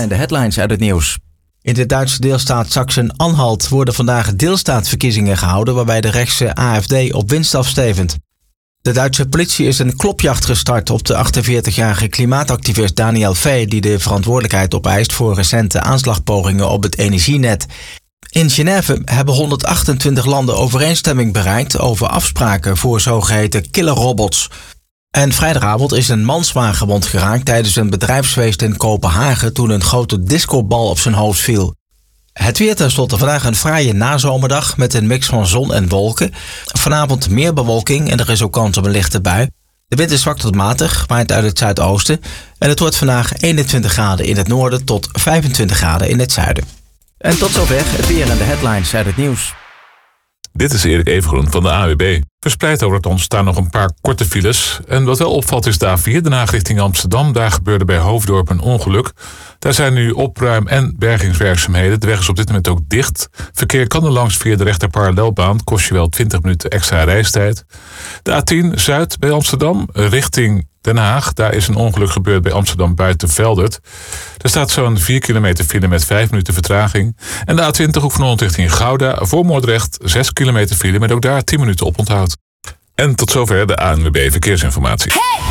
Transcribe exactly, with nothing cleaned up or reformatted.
zijn de headlines uit het nieuws. In de Duitse deelstaat Sachsen-Anhalt worden vandaag deelstaatverkiezingen gehouden waarbij de rechtse A F D op winst afstevend. De Duitse politie is een klopjacht gestart op de achtenveertigjarige klimaatactivist Daniel V. die de verantwoordelijkheid opeist voor recente aanslagpogingen op het energienet. In Genève hebben honderdachtentwintig landen overeenstemming bereikt over afspraken voor zogeheten killerrobots. En vrijdagavond is een man zwaar gewond geraakt tijdens een bedrijfsfeest in Kopenhagen toen een grote discobal op zijn hoofd viel. Het weer tenslotte vandaag een fraaie nazomerdag met een mix van zon en wolken. Vanavond meer bewolking en er is ook kans op een lichte bui. De wind is zwak tot matig, waait uit het zuidoosten. En het wordt vandaag eenentwintig graden in het noorden tot vijfentwintig graden in het zuiden. En tot zover het weer en de headlines uit het nieuws. Dit is Erik Evengroen van de A W B. Verspreid over het land staan nog een paar korte files. En wat wel opvalt is de A vier, Den Haag richting Amsterdam. Daar gebeurde bij Hoofddorp een ongeluk. Daar zijn nu opruim- en bergingswerkzaamheden. De weg is op dit moment ook dicht. Verkeer kan er langs via de rechterparallelbaan. Kost je wel twintig minuten extra reistijd. De A tien Zuid bij Amsterdam richting Den Haag. Daar is een ongeluk gebeurd bij Amsterdam Buitenveldert. Er staat zo'n vier kilometer file met vijf minuten vertraging. En de A twintig Hoek van Holland richting Gouda. Voor Moordrecht zes kilometer file met ook daar tien minuten oponthoud. En tot zover de A N W B Verkeersinformatie.